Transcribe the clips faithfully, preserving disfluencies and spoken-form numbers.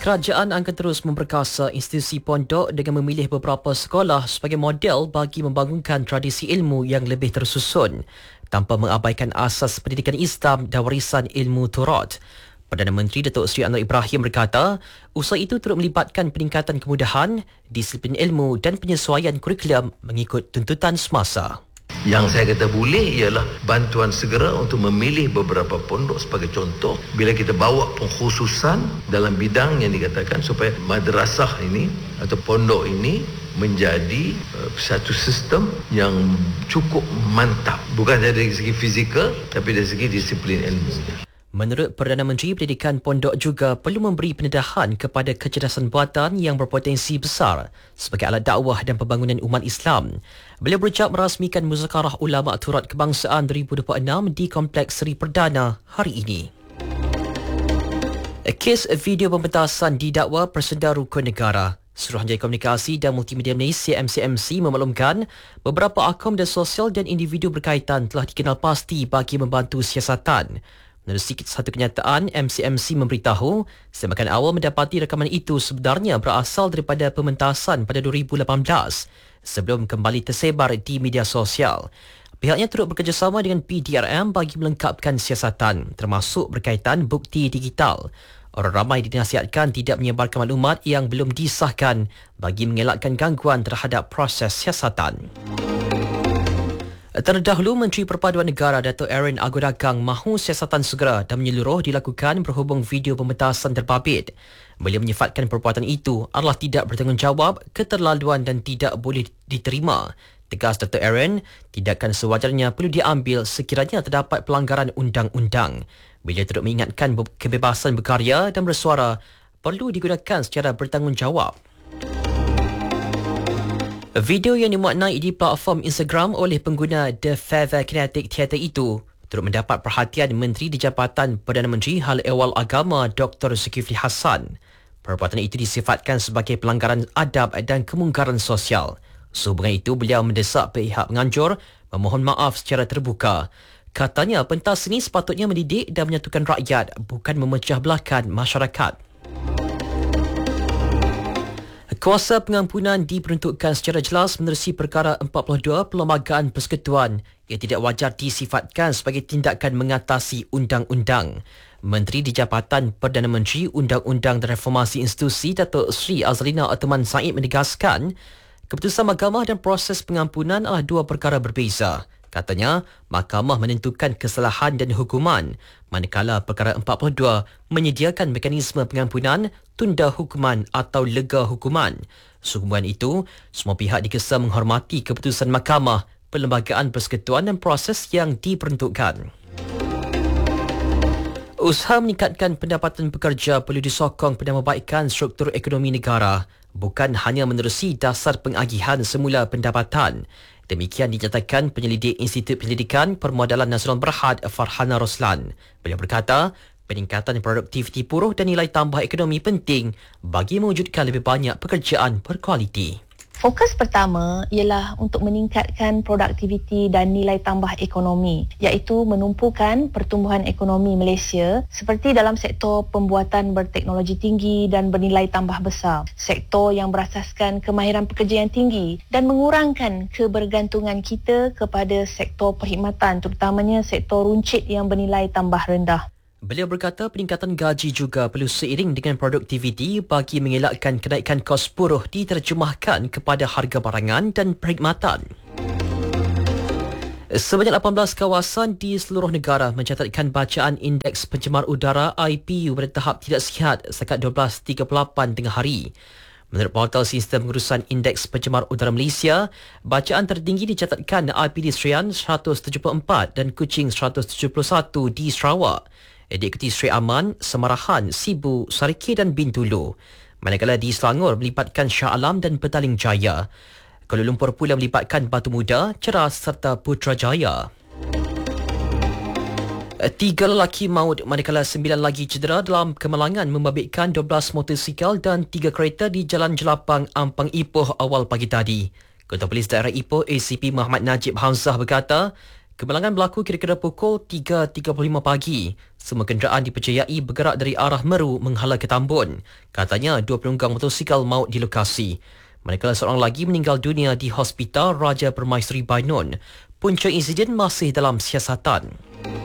Kerajaan akan terus memperkasa institusi pondok dengan memilih beberapa sekolah sebagai model bagi membangunkan tradisi ilmu yang lebih tersusun tanpa mengabaikan asas pendidikan Islam dan warisan ilmu Taurat. Perdana Menteri Datuk Seri Anwar Ibrahim berkata, usaha itu turut melibatkan peningkatan kemudahan, disiplin ilmu dan penyesuaian kurikulum mengikut tuntutan semasa. Yang saya kata boleh ialah bantuan segera untuk memilih beberapa pondok sebagai contoh bila kita bawa pengkhususan dalam bidang yang dikatakan supaya madrasah ini atau pondok ini menjadi uh, satu sistem yang cukup mantap, bukan dari segi fizikal tapi dari segi disiplin ilmu. Menurut Perdana Menteri, pendidikan pondok juga perlu memberi pendedahan kepada kecerdasan buatan yang berpotensi besar sebagai alat dakwah dan pembangunan umat Islam. Beliau berucap merasmikan Muzakarah Ulama' Taurat Kebangsaan dua ribu dua puluh enam di Kompleks Seri Perdana hari ini. Kes video pementasan didakwa Persenda Rukun Negara. Suruhanjaya Komunikasi dan Multimedia Malaysia M C M C memaklumkan beberapa akaun media sosial dan individu berkaitan telah dikenal pasti bagi membantu siasatan. Menerusi satu kenyataan, M C M C memberitahu semakan awal mendapati rakaman itu sebenarnya berasal daripada pementasan pada dua ribu lapan belas sebelum kembali tersebar di media sosial. Pihaknya turut bekerjasama dengan P D R M bagi melengkapkan siasatan termasuk berkaitan bukti digital. Orang ramai dinasihatkan tidak menyebarkan maklumat yang belum disahkan bagi mengelakkan gangguan terhadap proses siasatan. Terdahulu, Menteri Perpaduan Negara Datuk Aaron Agodagang mahu siasatan segera dan menyeluruh dilakukan berhubung video pementasan terbabit. Beliau menyifatkan perbuatan itu adalah tidak bertanggungjawab, keterlaluan dan tidak boleh diterima. Tegas Datuk Aaron, tindakan sewajarnya perlu diambil sekiranya terdapat pelanggaran undang-undang. Beliau turut mengingatkan kebebasan berkarya dan bersuara perlu digunakan secara bertanggungjawab. Video yang dimaknai di platform Instagram oleh pengguna The Feather Kinetic Theatre itu turut mendapat perhatian Menteri di Jabatan Perdana Menteri Hal Ehwal Agama Doktor Zulkifli Hassan. Perbuatan itu disifatkan sebagai pelanggaran adab dan kemungkaran sosial. Sehubungan itu, beliau mendesak pihak penganjur memohon maaf secara terbuka. Katanya, pentas seni sepatutnya mendidik dan menyatukan rakyat, bukan memecah belahkan masyarakat. Kuasa pengampunan diperuntukkan secara jelas menerusi perkara empat puluh dua Perlembagaan Persekutuan yang tidak wajar disifatkan sebagai tindakan mengatasi undang-undang. Menteri di Jabatan Perdana Menteri Undang-Undang dan Reformasi Institusi Datuk Seri Azlina Othman Said menegaskan keputusan mahkamah dan proses pengampunan adalah dua perkara berbeza. Katanya, mahkamah menentukan kesalahan dan hukuman, manakala perkara empat puluh dua menyediakan mekanisme pengampunan, tunda hukuman atau lega hukuman. Sehubungan itu, semua pihak dikesa menghormati keputusan mahkamah, Perlembagaan Persekutuan dan proses yang diperuntukkan. Usaha meningkatkan pendapatan pekerja perlu disokong pada membaikan struktur ekonomi negara, bukan hanya menerusi dasar pengagihan semula pendapatan. Demikian dinyatakan penyelidik Institut Penyelidikan Permodalan Nasional Berhad Farhana Roslan. Beliau berkata, peningkatan produktiviti buruh dan nilai tambah ekonomi penting bagi mewujudkan lebih banyak pekerjaan berkualiti. Fokus pertama ialah untuk meningkatkan produktiviti dan nilai tambah ekonomi, iaitu menumpukan pertumbuhan ekonomi Malaysia seperti dalam sektor pembuatan berteknologi tinggi dan bernilai tambah besar, sektor yang berasaskan kemahiran pekerja yang tinggi dan mengurangkan kebergantungan kita kepada sektor perkhidmatan, terutamanya sektor runcit yang bernilai tambah rendah. Beliau berkata peningkatan gaji juga perlu seiring dengan produktiviti bagi mengelakkan kenaikan kos buruh diterjemahkan kepada harga barangan dan perkhidmatan. Sebanyak lapan belas kawasan di seluruh negara mencatatkan bacaan Indeks Pencemar Udara I P U pada tahap tidak sihat setakat dua belas tiga puluh lapan tengah hari. Menurut Portal Sistem Pengurusan Indeks Pencemar Udara Malaysia, bacaan tertinggi dicatatkan I P di Serian seratus tujuh puluh empat dan Kuching seratus tujuh puluh satu di Sarawak. Diikuti Seri Aman, Semarahan, Sibu, Sariki dan Bintulu. Manakala di Selangor melibatkan Shah Alam dan Petaling Jaya. Kuala Lumpur pula melibatkan Batu Muda, Ceras serta Putrajaya. Tiga lelaki maut manakala sembilan lagi cedera dalam kemalangan membabitkan dua belas motosikal dan tiga kereta di Jalan Jelapang, Ampang Ipoh awal pagi tadi. Ketua Polis Daerah Ipoh A C P Muhammad Najib Hamzah berkata, kemalangan berlaku kira-kira pukul tiga tiga puluh lima pagi Semua kenderaan dipercayai bergerak dari arah Meru menghala ke Tambun. Katanya dua penunggang motosikal maut di lokasi. Manakala seorang lagi meninggal dunia di Hospital Raja Permaisuri Bainun. Punca insiden masih dalam siasatan.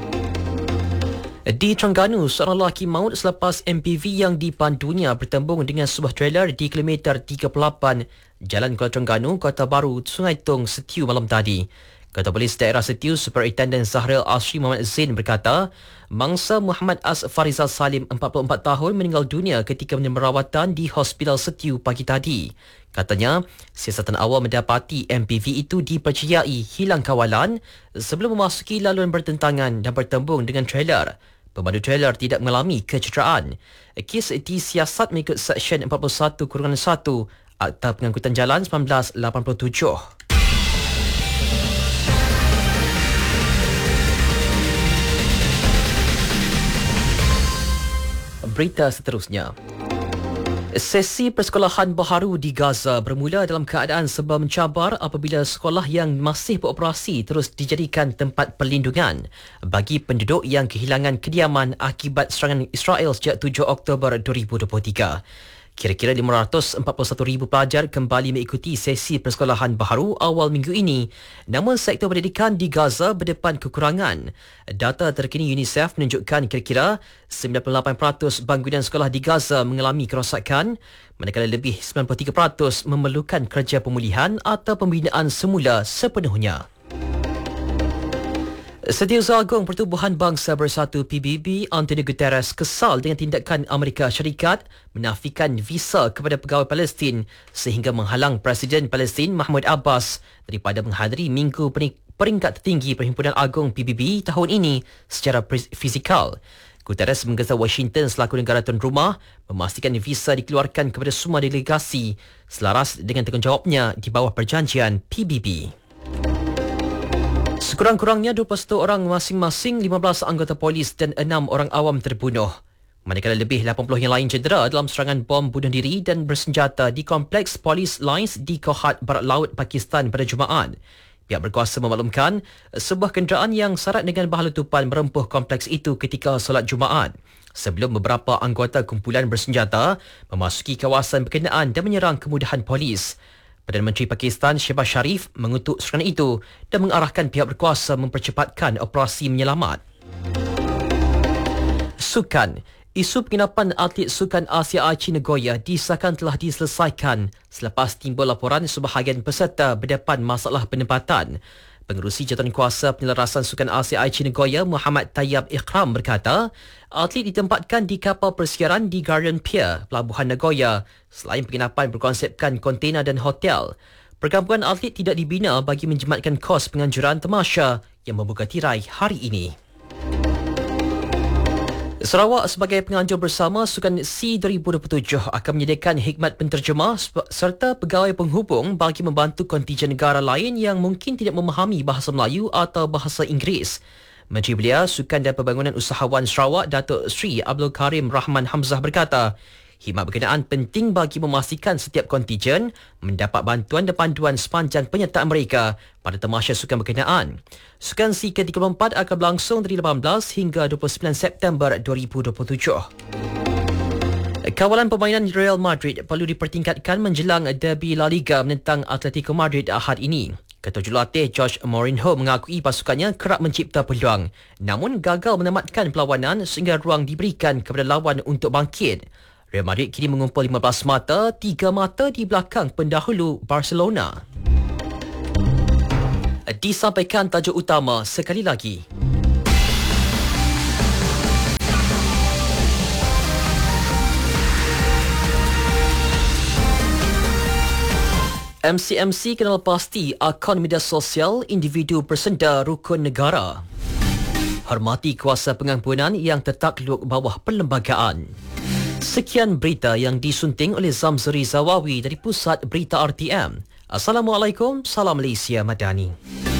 Di Terengganu, seorang lelaki maut selepas M P V yang dipandunya bertembung dengan sebuah trailer di kilometer tiga puluh lapan Jalan Kuala Terengganu, Kota Baru, Sungai Tung, Setiu malam tadi. Ketua Polis Daerah Setiu, Superintendent Zahril Asri Muhammad Zain berkata, mangsa Muhammad As Farizal Salim, empat puluh empat tahun, meninggal dunia ketika menerima rawatan di Hospital Setiu pagi tadi. Katanya, siasatan awal mendapati M P V itu dipercayai hilang kawalan sebelum memasuki laluan bertentangan dan bertembung dengan trailer. Pemandu trailer tidak mengalami kecederaan. Kes disiasat mengikut Seksyen empat puluh satu satu Akta Pengangkutan Jalan seribu sembilan ratus lapan puluh tujuh. Berita seterusnya. Sesi persekolahan baharu di Gaza bermula dalam keadaan serba mencabar apabila sekolah yang masih beroperasi terus dijadikan tempat perlindungan bagi penduduk yang kehilangan kediaman akibat serangan Israel sejak tujuh Oktober dua ribu dua puluh tiga. Kira-kira lima ratus empat puluh satu ribu pelajar kembali mengikuti sesi persekolahan baharu awal minggu ini. Namun sektor pendidikan di Gaza berdepan kekurangan. Data terkini UNICEF menunjukkan kira-kira sembilan puluh lapan peratus bangunan sekolah di Gaza mengalami kerosakan, manakala lebih sembilan puluh tiga peratus memerlukan kerja pemulihan atau pembinaan semula sepenuhnya. Setiausaha Agung Pertubuhan Bangsa Bersatu P B B Antonio Guterres kesal dengan tindakan Amerika Syarikat menafikan visa kepada pegawai Palestin sehingga menghalang Presiden Palestin Mahmud Abbas daripada menghadiri minggu peringkat tertinggi Perhimpunan Agung P B B tahun ini secara fizikal. Guterres menggesa Washington selaku negara tuan rumah memastikan visa dikeluarkan kepada semua delegasi selaras dengan tanggungjawabnya di bawah perjanjian P B B. Sekurang-kurangnya dua puluh satu orang masing-masing lima belas anggota polis dan enam orang awam terbunuh. Manakala lebih lapan puluh yang lain cedera dalam serangan bom bunuh diri dan bersenjata di kompleks Police Lines di Kohat Barat Laut Pakistan pada Jumaat. Pihak berkuasa memaklumkan sebuah kenderaan yang syarat dengan bahan letupan merempuh kompleks itu ketika solat Jumaat. Sebelum beberapa anggota kumpulan bersenjata memasuki kawasan berkenaan dan menyerang kemudahan polis. Perdana Menteri Pakistan Shehbaz Sharif mengutuk serangan itu dan mengarahkan pihak berkuasa mempercepatkan operasi menyelamat. Sukan. Isu penginapan atlet Sukan Asia Aichi Nagoya disahkan telah diselesaikan selepas timbul laporan sebahagian peserta berdepan masalah penempatan. Pengerusi Jawatankuasa Penyelarasan Sukan Asia Aichi Nagoya Muhammad Tayyab Ikram berkata, atlet ditempatkan di kapal persiaran di Guardian Pier, Pelabuhan Nagoya, selain penginapan berkonsepkan kontena dan hotel. Perkampungan atlet tidak dibina bagi menjimatkan kos penganjuran tamasya yang membuka tirai hari ini. Sarawak sebagai penganjur bersama Sukan SEA dua ribu dua puluh tujuh akan menyediakan khidmat penterjemah serta pegawai penghubung bagi membantu kontijen negara lain yang mungkin tidak memahami bahasa Melayu atau bahasa Inggeris. Menteri Belia, Sukan dan Pembangunan Usahawan Sarawak Datuk Seri Abdul Karim Rahman Hamzah berkata, khidmat berkenaan penting bagi memastikan setiap kontijen mendapat bantuan dan panduan sepanjang penyertaan mereka pada tamasya sukan berkenaan. Sukan SEA ke tiga puluh empat akan berlangsung dari lapan belas hingga dua puluh sembilan September dua ribu dua puluh tujuh. Kawalan permainan Real Madrid perlu dipertingkatkan menjelang derby La Liga menentang Atletico Madrid Ahad ini. Ketua Jurulatih Jose Mourinho mengakui pasukannya kerap mencipta peluang, namun gagal menamatkan perlawanan sehingga ruang diberikan kepada lawan untuk bangkit. Real Madrid kini mengumpul lima belas mata, tiga mata di belakang pendahulu Barcelona. Disampaikan tajuk utama sekali lagi. M C M C kenal pasti akaun media sosial individu bersenda rukun negara. Hormati kuasa pengampunan yang tertakluk bawah perlembagaan. Sekian berita yang disunting oleh Zamzuri Zawawi dari Pusat Berita R T M. Assalamualaikum, salam Malaysia Madani.